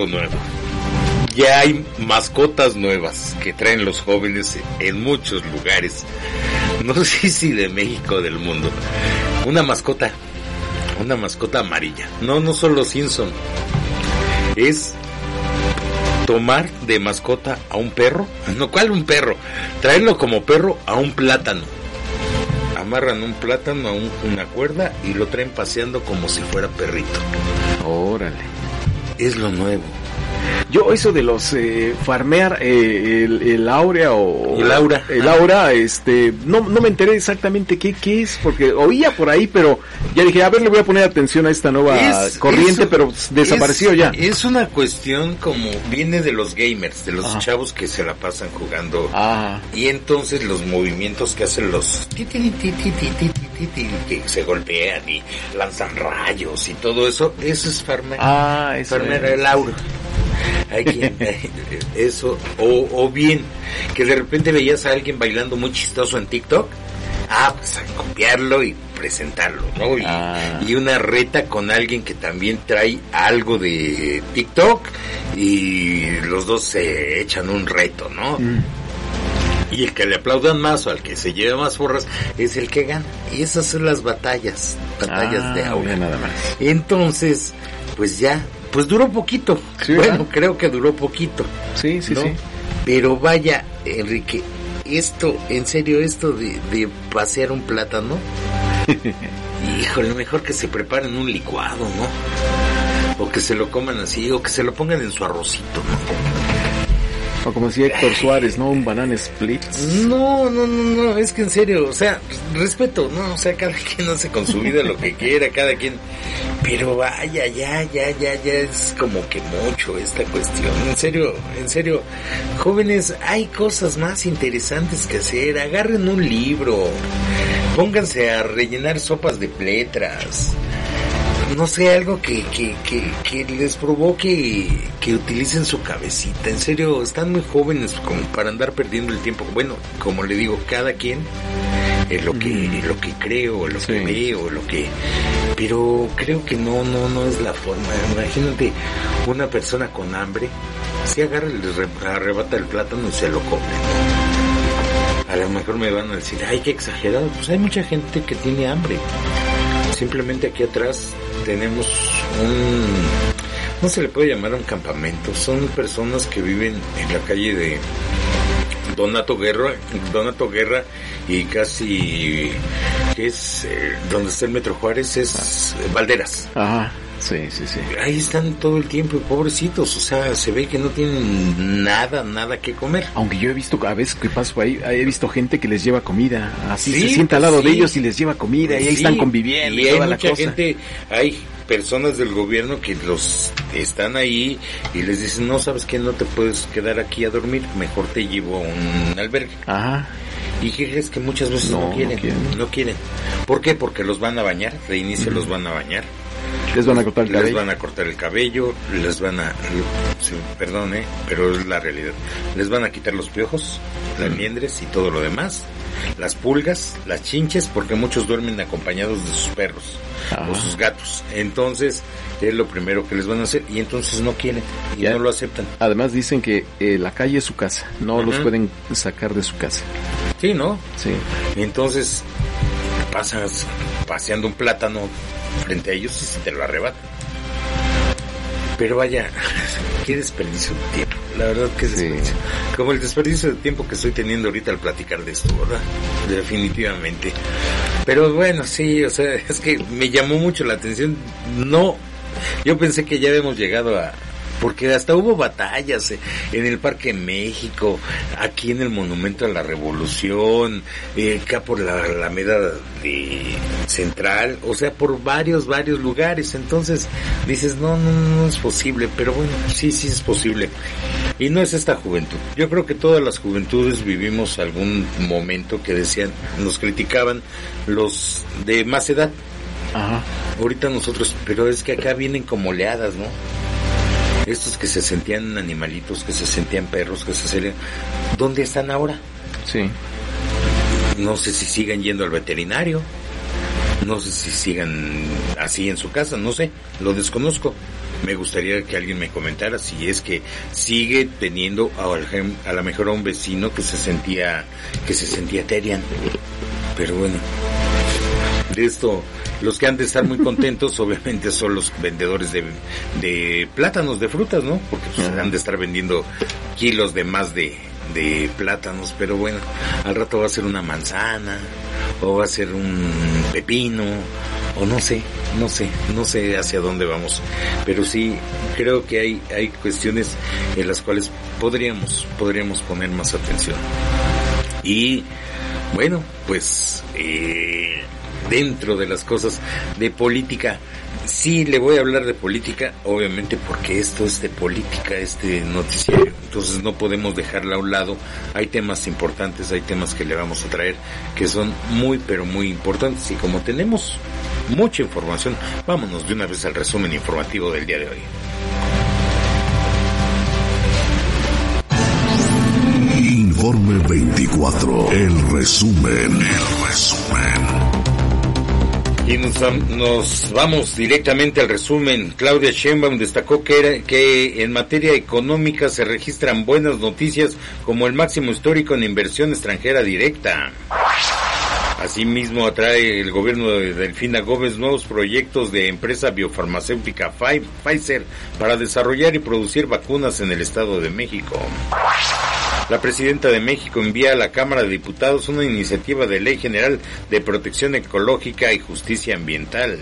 nuevo. Ya hay mascotas nuevas que traen los jóvenes en muchos lugares. No sé si de México o del mundo. Una mascota amarilla. No solo Simpson. Es tomar de mascota a un perro. No, ¿cuál un perro? Traerlo como perro a un plátano. Amarran un plátano a una cuerda y lo traen paseando como si fuera perrito. Órale. Es lo nuevo. Yo eso de los farmear el Áurea o el Aura, no me enteré exactamente qué es, porque oía por ahí, pero ya dije, a ver, le voy a poner atención a esta nueva corriente, pero desapareció ya. Es una cuestión como viene de los gamers, de los chavos que se la pasan jugando. Y entonces los movimientos que hacen los que se golpean y lanzan rayos y todo eso es farmear. Farmear el Aura. Hay quien eso o bien que de repente veías a alguien bailando muy chistoso en TikTok, pues a copiarlo y presentarlo, ¿no? Y una reta con alguien que también trae algo de TikTok y los dos se echan un reto, ¿no? Y el que le aplaudan más o al que se lleve más porras es el que gana. Y esas son las batallas de Aura. Nada más. Entonces, pues duró poquito. Sí, creo que duró poquito. Sí, ¿no? Sí. Pero vaya, Enrique, en serio, esto de pasear un plátano, híjole, mejor que se preparen un licuado, ¿no? O que se lo coman así, o que se lo pongan en su arrocito, ¿no? O como decía Héctor Suárez, ¿no? Un banana split. No, es que en serio, o sea, respeto, ¿no? O sea, cada quien hace con su vida lo que quiera, cada quien. Pero vaya, ya es como que mucho esta cuestión. En serio, jóvenes, hay cosas más interesantes que hacer. Agarren un libro, pónganse a rellenar sopas de letras. No sé, algo que les provoque que utilicen su cabecita. En serio, están muy jóvenes como para andar perdiendo el tiempo. Bueno, como le digo, cada quien lo que creo, lo que veo, pero creo que no es la forma. Imagínate una persona con hambre, si agarra y les arrebata el plátano y se lo come. A lo mejor me van a decir, ay, qué exagerado. Pues hay mucha gente que tiene hambre. Simplemente aquí atrás tenemos no se le puede llamar un campamento, son personas que viven en la calle de Donato Guerra y casi que es donde está el Metro Juárez, es Valderas. Ajá. Sí. Ahí están todo el tiempo, pobrecitos, o sea, se ve que no tienen nada que comer. Aunque yo he visto, a veces que paso ahí, he visto gente que les lleva comida, así se sienta al lado de ellos y les lleva comida, y ahí están conviviendo. Y hay mucha gente, hay personas del gobierno que los están ahí y les dicen, no, ¿sabes qué? No te puedes quedar aquí a dormir, mejor te llevo a un albergue. Ajá. ¿Y qué crees? Que muchas veces no quieren. ¿Por qué? Porque los van a bañar, de inicio los van a bañar. Les van a cortar el cabello. Les van a cortar el cabello, pero es la realidad. Les van a quitar los piojos, las liendres y todo lo demás, las pulgas, las chinches, porque muchos duermen acompañados de sus perros o sus gatos. Entonces, es lo primero que les van a hacer y entonces no quieren y no lo aceptan. Además dicen que la calle es su casa, no los pueden sacar de su casa. Sí, ¿no? Sí. Entonces, pasas paseando un plátano frente a ellos y se te lo arrebatan. Pero vaya, qué desperdicio de tiempo. La verdad que es desperdicio. Como el desperdicio de tiempo que estoy teniendo ahorita al platicar de esto, ¿verdad? Definitivamente. Pero bueno, sí, o sea, es que me llamó mucho la atención. No, yo pensé que ya habíamos llegado a... Porque hasta hubo batallas en el Parque México, aquí en el Monumento a la Revolución, acá por la Alameda de Central, o sea, por varios lugares. Entonces dices, no es posible, pero bueno, sí es posible. Y no es esta juventud. Yo creo que todas las juventudes vivimos algún momento que decían, nos criticaban los de más edad. Ajá. Ahorita nosotros, pero es que acá vienen como oleadas, ¿no? Estos que se sentían animalitos, que se sentían perros, que se sentían... ¿Dónde están ahora? Sí. No sé si sigan yendo al veterinario, no sé si sigan así en su casa, no sé, lo desconozco. Me gustaría que alguien me comentara si es que sigue teniendo a lo mejor a un vecino que se sentía Terian. Pero bueno, de esto, los que han de estar muy contentos obviamente son los vendedores de plátanos, de frutas, ¿no? Porque pues, han de estar vendiendo kilos de más de plátanos, pero bueno, al rato va a ser una manzana, o va a ser un pepino, o no sé hacia dónde vamos, pero sí creo que hay cuestiones en las cuales podríamos poner más atención. Y bueno, pues dentro de las cosas de política, sí le voy a hablar de política, obviamente porque esto es de política, este noticiario, entonces no podemos dejarla a un lado. Hay temas importantes, hay temas que le vamos a traer que son muy pero muy importantes, y como tenemos mucha información, vámonos de una vez al resumen informativo del día de hoy. Informe 24, el resumen. Y nos vamos directamente al resumen. Claudia Sheinbaum destacó que en materia económica se registran buenas noticias, como el máximo histórico en inversión extranjera directa. Asimismo, atrae el gobierno de Delfina Gómez nuevos proyectos de empresa biofarmacéutica Pfizer para desarrollar y producir vacunas en el Estado de México. La presidenta de México envía a la Cámara de Diputados una iniciativa de ley general de protección ecológica y justicia ambiental.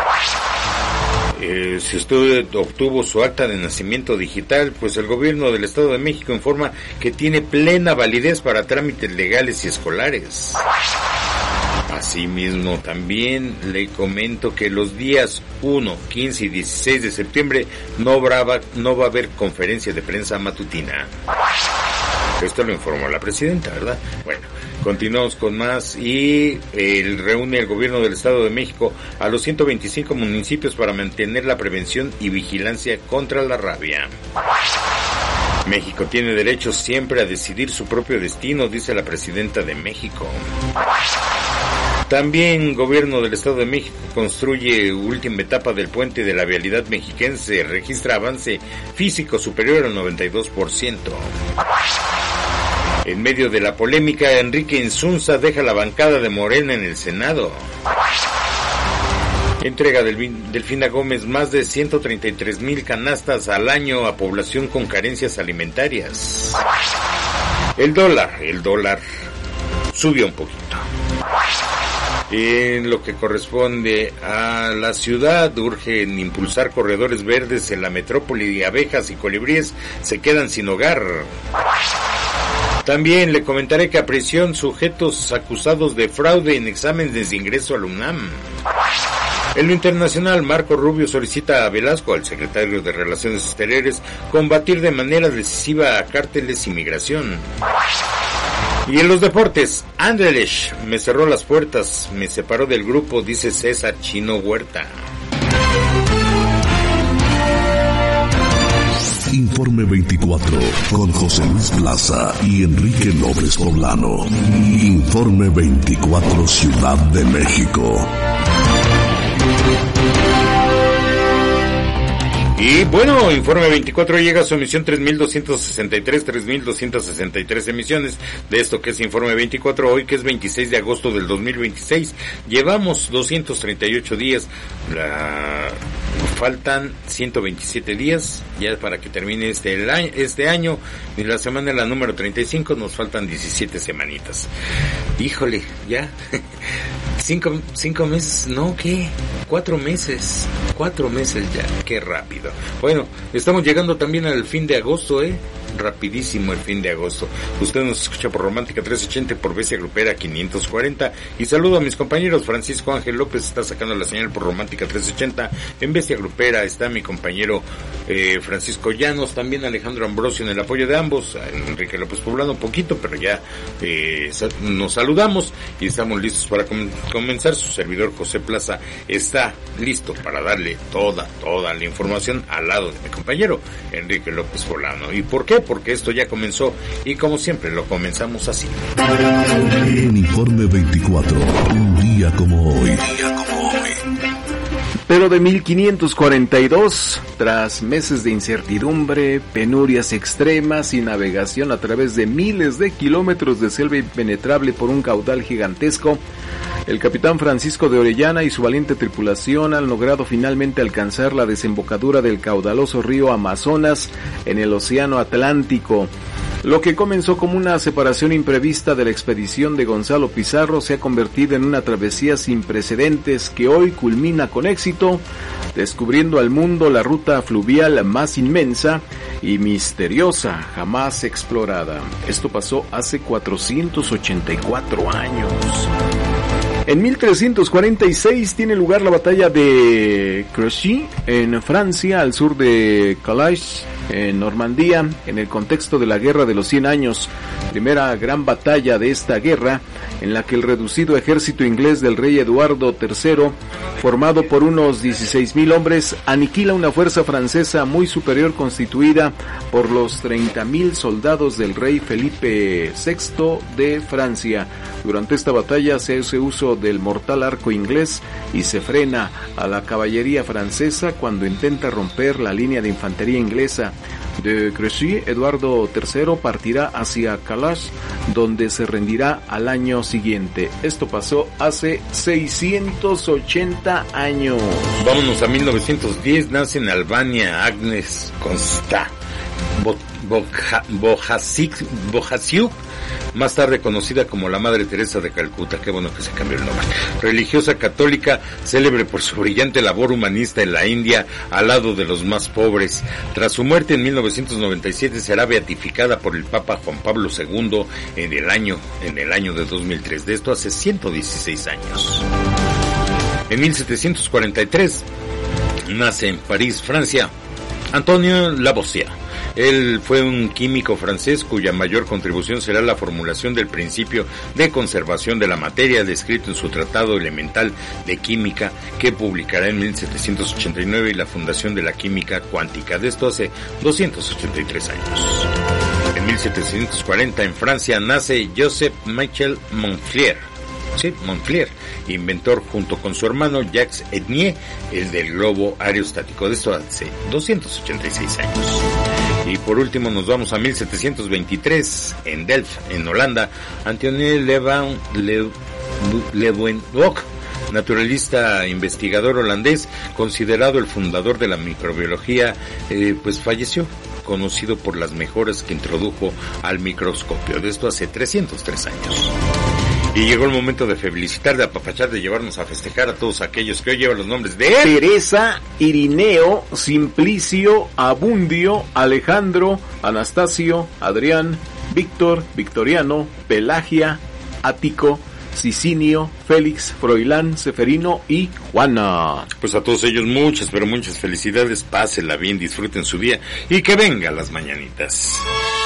Si usted obtuvo su acta de nacimiento digital, pues el gobierno del Estado de México informa que tiene plena validez para trámites legales y escolares. Asimismo, también le comento que los días 1, 15 y 16 de septiembre no va a haber conferencia de prensa matutina. Esto lo informó la presidenta, ¿verdad? Bueno, continuamos con más. Y reúne el gobierno del Estado de México a los 125 municipios para mantener la prevención y vigilancia contra la rabia. México tiene derecho siempre a decidir su propio destino, dice la presidenta de México. También gobierno del Estado de México construye última etapa del puente de la vialidad mexiquense, registra avance físico superior al 92%. En medio de la polémica, Enrique Insunza deja la bancada de Morena en el Senado. Entrega Delfina Gómez más de 133,000 canastas al año a población con carencias alimentarias. El dólar subió un poquito. En lo que corresponde a la ciudad, urgen impulsar corredores verdes en la metrópoli y abejas y colibríes se quedan sin hogar. También le comentaré que a prisión sujetos acusados de fraude en exámenes de ingreso al UNAM. En lo internacional, Marco Rubio solicita a Velasco, al secretario de Relaciones Exteriores, combatir de manera decisiva a cárteles y migración. Y en los deportes, Anderlecht me cerró las puertas, me separó del grupo, dice César Chino Huerta. Informe 24 con José Luis Plaza y Enrique López Poblano. Informe 24 Ciudad de México. Y bueno, Informe 24 llega a su emisión 3,263 emisiones de esto que es Informe 24, hoy que es 26 de agosto del 2026. Llevamos 238 días, faltan 127 días ya para que termine este año, y la semana la número 35, nos faltan 17 semanitas. Híjole, ya... 5 meses, no, ¿qué? 4 meses ya, qué rápido. Bueno, estamos llegando también al fin de agosto, rapidísimo el fin de agosto. Usted nos escucha por Romántica 380, por Bestia Grupera 540, y saludo a mis compañeros. Francisco Ángel López está sacando la señal por Romántica 380, en Bestia Grupera está mi compañero Francisco Llanos, también Alejandro Ambrosio en el apoyo de ambos, Enrique López Poblano un poquito, pero ya nos saludamos y estamos listos para comenzar. Su servidor José Plaza está listo para darle toda la información al lado de mi compañero Enrique López Poblano. ¿Y por qué? Porque esto ya comenzó, y como siempre lo comenzamos así. En Informe 24, un día como hoy. Pero de 1542, tras meses de incertidumbre, penurias extremas y navegación a través de miles de kilómetros de selva impenetrable por un caudal gigantesco, el capitán Francisco de Orellana y su valiente tripulación han logrado finalmente alcanzar la desembocadura del caudaloso río Amazonas en el Océano Atlántico. Lo que comenzó como una separación imprevista de la expedición de Gonzalo Pizarro se ha convertido en una travesía sin precedentes que hoy culmina con éxito, descubriendo al mundo la ruta fluvial más inmensa y misteriosa jamás explorada. Esto pasó hace 484 años. En 1346 tiene lugar la batalla de Crecy en Francia, al sur de Calais, en Normandía, en el contexto de la Guerra de los 100 Años, primera gran batalla de esta guerra, en la que el reducido ejército inglés del rey Eduardo III, formado por unos 16,000 hombres, aniquila una fuerza francesa muy superior constituida por los 30,000 soldados del rey Felipe VI de Francia. Durante esta batalla se hace uso del mortal arco inglés y se frena a la caballería francesa cuando intenta romper la línea de infantería inglesa. De Crecy, Eduardo III partirá hacia Calais, donde se rendirá al año siguiente. Esto pasó hace 680 años. Vámonos a 1910, nace en Albania Agnes Consta Bojasiuk, más tarde conocida como la Madre Teresa de Calcuta. Qué bueno que se cambió el nombre. Religiosa católica, célebre por su brillante labor humanista en la India al lado de los más pobres. Tras su muerte en 1997 será beatificada por el Papa Juan Pablo II en el año de 2003. De esto hace 116 años. En 1743 nace en París, Francia, Antonio Lavoisier. Él fue un químico francés cuya mayor contribución será la formulación del principio de conservación de la materia descrito en su Tratado Elemental de Química, que publicará en 1789, y la fundación de la química cuántica. De esto hace 283 años. En 1740 en Francia nace Joseph Michel Montflier. Sí, Montflier, inventor junto con su hermano Jacques Ednier, el del globo aerostático. De esto hace 286 años. Y por último nos vamos a 1723, en Delft, en Holanda. Antoine Leeuwenhoek, naturalista investigador holandés, considerado el fundador de la microbiología, pues falleció, conocido por las mejoras que introdujo al microscopio. De esto hace 303 años. Y llegó el momento de felicitar, de apapachar, de llevarnos a festejar a todos aquellos que hoy llevan los nombres de Teresa, Irineo, Simplicio, Abundio, Alejandro, Anastasio, Adrián, Víctor, Victoriano, Pelagia, Ático, Sicinio, Félix, Froilán, Seferino y Juana. Pues a todos ellos muchas, pero muchas felicidades. Pásenla bien, disfruten su día y que vengan las mañanitas.